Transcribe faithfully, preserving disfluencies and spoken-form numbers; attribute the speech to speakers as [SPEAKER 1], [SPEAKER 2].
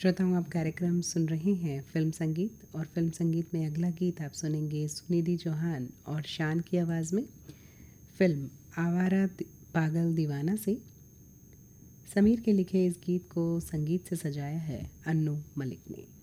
[SPEAKER 1] श्रोताओं, आप कार्यक्रम सुन रहे हैं फिल्म संगीत, और फिल्म संगीत में अगला गीत आप सुनेंगे सुनिधि चौहान और शान की आवाज़ में। फिल्म आवारा पागल दीवाना से समीर के लिखे इस गीत को संगीत से सजाया है अन्नू मलिक ने।